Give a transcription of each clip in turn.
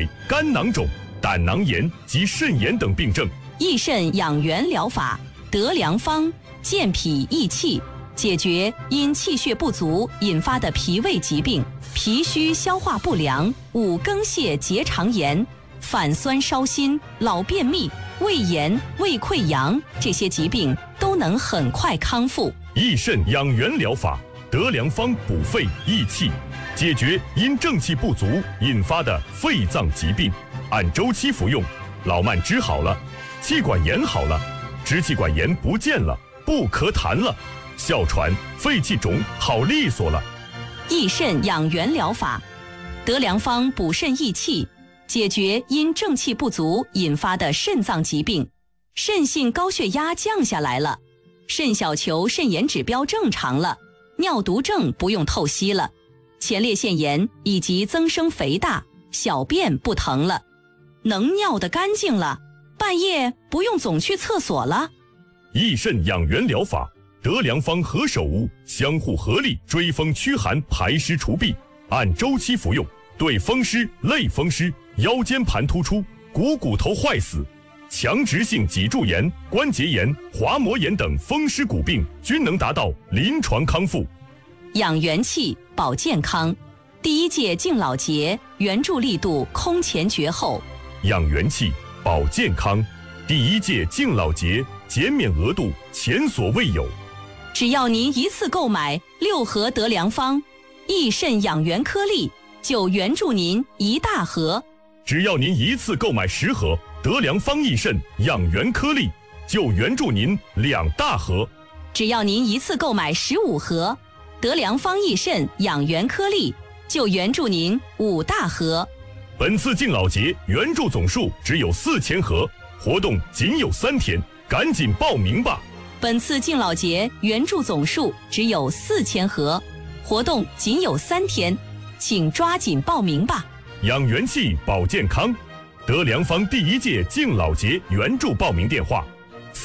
水、肝囊肿、胆囊炎及肾炎等病症。 益肾养元疗法得良方，健脾益气，解决因气血不足引发的脾胃疾病、脾虚消化不良、五更泻结肠炎、反酸烧心、老便秘、胃炎、胃溃疡这些疾病都能很快康复。 益肾养元疗法得良方补肺益气，解决因正气不足引发的肺脏疾病，按周期服用，老慢支好了，气管炎好了，支气管炎不见了，不咳痰了，哮喘、肺气肿好利索了。 益肾养元疗法得良方补肾益气，解决因正气不足引发的肾脏疾病，肾性高血压降下来了，肾小球肾炎指标正常了，尿毒症不用透析了，前列腺炎以及增生肥大，小便不疼了，能尿得干净了，半夜不用总去厕所了。 益肾养元疗法得良方何首乌相互合力追风驱寒排湿除痹，按周期服用，对风湿、类风湿、腰间盘突出、股头坏死、强直性脊柱炎、关节炎、滑膜炎等风湿骨病均能达到临床康复。 养元气保健康，第一届敬老节援助力度空前绝后。 养元气保健康，第一届敬老节减免额度前所未有。 只要您一次购买6盒得良方益肾养元颗粒，就援助您1大盒。 只要您一次购买10盒得良方益肾养元颗粒，就援助您2大盒。 只要您一次购买15盒得良方益肾养元颗粒，就援助您5大盒。 本次敬老节援助总数只有4000盒，活动仅有3天，赶紧报名吧。 本次敬老节援助总数只有4000盒，活动仅有3天，请抓紧报名吧。 养元气保健康，得良方第一届敬老节援助报名电话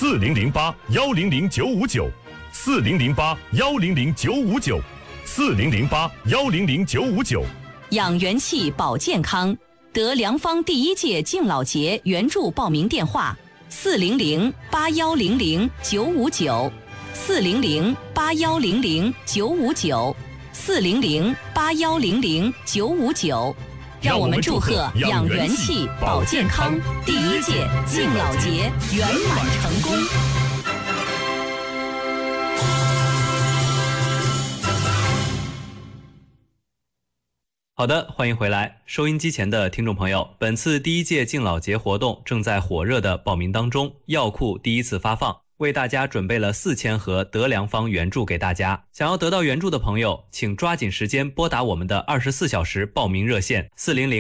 ：4008-100-959，4008-100-959，4008-100-959。 养元气保健康，得良方第一届敬老节援助报名电话：4008-100-959，4008-100-959，4008-100-959。让我们祝贺养元气保健康第一届敬老节圆满成功。 好的，欢迎回来，收音机前的听众朋友，本次第一届敬老节活动正在火热的报名当中，药库第一次发放，为大家准备了4000盒得良方援助给大家。想要得到援助的朋友，请抓紧时间拨打我们的24小时报名热线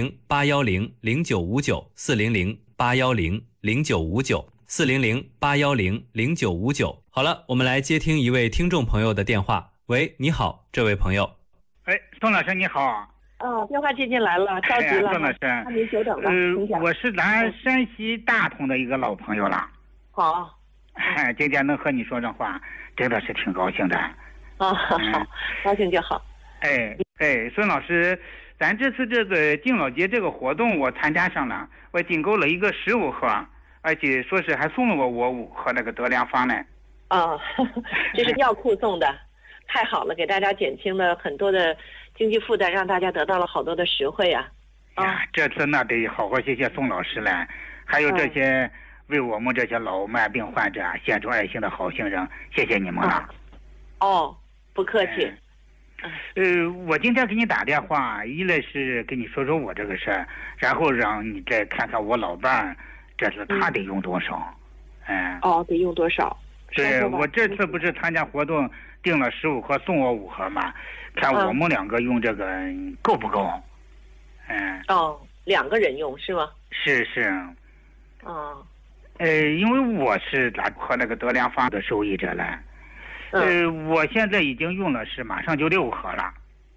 400-810-0959，400-810-0959，400-810-0959。好了，我们来接听一位听众朋友的电话。喂，你好，这位朋友。 宋老师你好。 电话接进来了，着急了。 宋老师， 那您久等了。 我是咱山西大同的一个老朋友了。 好。 今天能和你说这话，真的是挺高兴的。 好，高兴就好。 孙老师，咱这次这个敬老节这个活动我参加上了，我订购了一个15盒，而且说是还送了我5盒那个得良方呢。 这是药库送的，太好了，给大家减轻了很多的经济负担，让大家得到了好多的实惠啊！ 这次那得好好谢谢宋老师了，还有这些为我们这些老慢病患者献出爱心的好心人，谢谢你们了。 不客气。 我今天给你打电话，一来是跟你说说我这个事儿，然后让你再看看我老伴儿，这次他得用多少？ 得用多少？ 对，我这次不是参加活动订了15盒送我5盒嘛，看我们2个用这个够不够 ？2个人用是吗？ 是。因为我是和那个得良方的受益者了。我现在已经用了是马上就6盒了。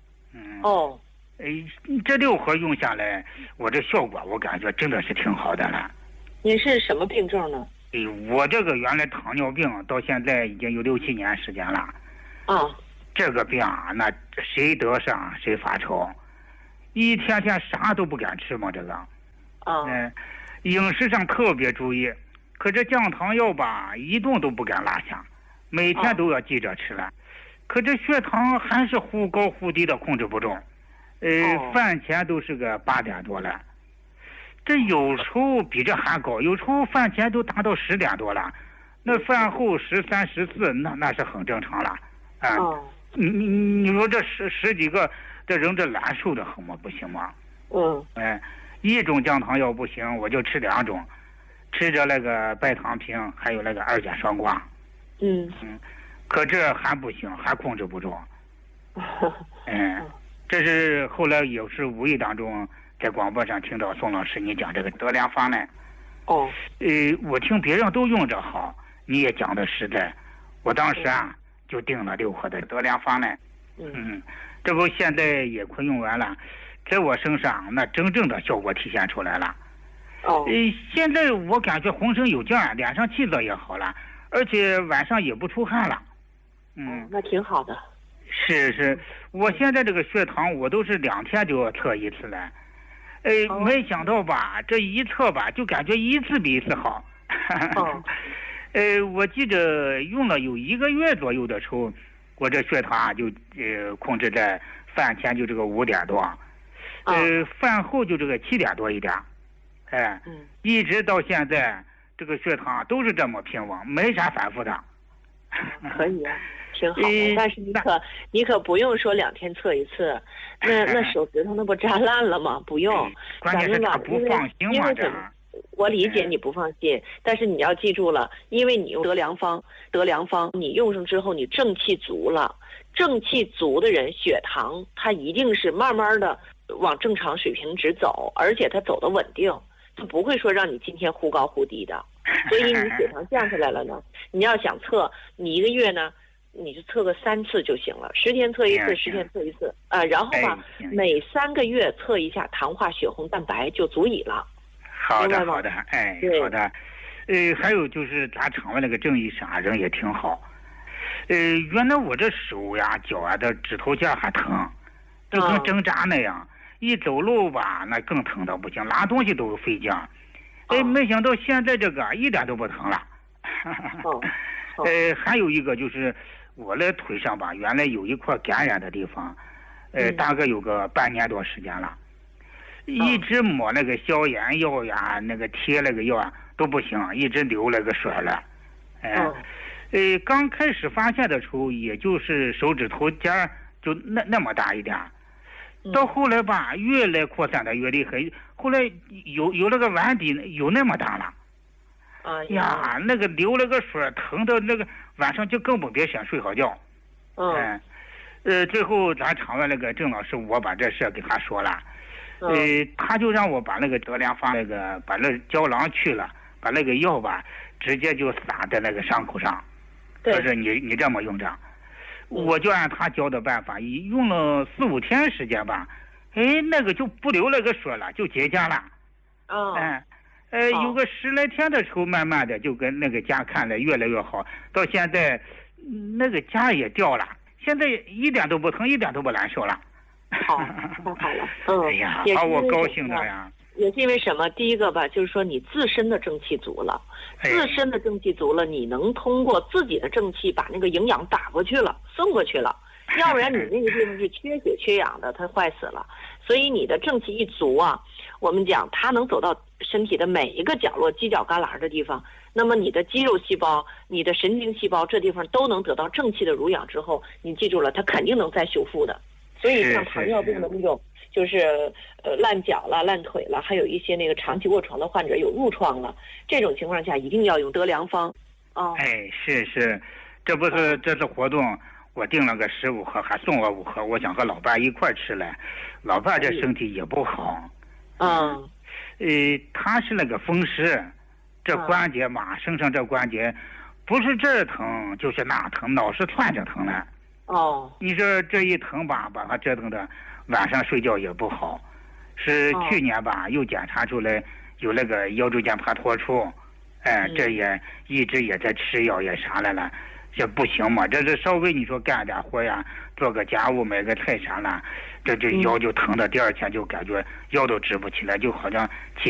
这6盒用下来，我这效果我感觉真的是挺好的了。 您是什么病症呢？ 我这个原来糖尿病到现在已经有6、7年时间了。这个病那谁得上谁发愁，一天天啥都不敢吃嘛。这个饮食上特别注意，可这降糖药吧，一顿都不敢落下，每天都要记着吃了。可这血糖还是忽高忽低的，控制不住。饭前都是个8点多了，这有时候比这还高，有时候饭前都达到10点多了，那饭后13、14，那是很正常了。你说这十几个，这人这难受的很吗？不行吗？一种降糖药不行，我就吃2种，吃着那个白糖平，还有那个2价双胍。可这还不行，还控制不住。这是后来也是无意当中在广播上听到宋老师你讲这个德良方呢。我听别人都用着好，你也讲的实在，我当时就订了6盒的德良方呢。这不现在也快用完了，在我身上那真正的效果体现出来了。现在我感觉浑身有劲儿，脸上气色也好了，而且晚上也不出汗了。 那挺好的。 是，我现在这个血糖我都是2天就要测一次了。没想到吧，这一测吧，就感觉一次比一次好。我记着用了有1个月左右的时候，我这血糖就控制在饭前就这个5点多，饭后就这个7点多一点，一直到现在这个血糖都是这么平稳，没啥反复的。 可以啊，挺好的。但是你可不用说2天测一次，那手指头那不扎烂了吗？不用。 关键是他不放心嘛，这。 我理解你不放心，但是你要记住了，因为你用德良方，你用上之后你正气足了，正气足的人血糖它一定是慢慢的往正常水平值走，而且它走得稳定，它不会说让你今天忽高忽低的。所以你血糖降下来了呢，你要想测，你1个月呢，你就测个3次就行了，10天测一次，10天测一次，然后吧，每3个月测一下糖化血红蛋白就足以了。 好的，好的，好的。还有就是咱厂外那个郑医生人也挺好。原来我这手呀、脚啊的指头尖还疼，就跟针扎那样，一走路吧，那更疼的不行，拉东西都费劲。没想到现在这个一点都不疼了。还有一个就是我的腿上吧，原来有一块感染的地方，大概有个半年多时间了。一直抹那个消炎药呀，那个贴那个药啊都不行，一直流那个水了。刚开始发现的时候，也就是手指头尖就那么大一点，到后来吧，越来扩散的越厉害，后来有那个碗底有那么大了。那个流那个水，疼的那个晚上就根本别想睡好觉。最后咱厂外那个郑老师，我把这事给他说了。他就让我把那个德良方把那胶囊去了，把那个药吧直接就撒在那个伤口上，说是你这么用着。我就按他教的办法，用了4、5天时间吧，那个就不流那个水了，就结痂了。有个10来天的时候，慢慢的就跟那个痂看着越来越好，到现在那个痂也掉了，现在一点都不疼，一点都不难受了。 好，太好了。 哎呀，把我高兴的呀。 也是因为什么？第一个吧，就是说你自身的正气足了，你能通过自己的正气把那个营养打过去了，送过去了。要不然你那个地方是缺血缺氧的，它坏死了。所以你的正气一足啊，我们讲它能走到身体的每一个角落、犄角旮旯的地方，那么你的肌肉细胞、你的神经细胞这地方都能得到正气的濡养之后，你记住了，它肯定能再修复的。所以像糖尿病的那种，就是烂脚了、烂腿了，还有一些那个长期卧床的患者有褥疮了，这种情况下一定要用德良方。 是，这不是这次活动我订了个15盒，还送我5盒，我想和老伴一块吃了。老伴这身体也不好。他是那个风湿，这关节嘛，身上这关节不是这儿疼就是那疼，老是窜着疼了。你说这一疼吧，把他折腾的晚上睡觉也不好。是去年吧，又检查出来有那个腰椎间盘突出，这也一直也在吃药也啥来了，这不行嘛，这是稍微你说干点活呀，做个家务买个菜啥了，这腰就疼的，第2天就感觉腰都直不起来，就好像起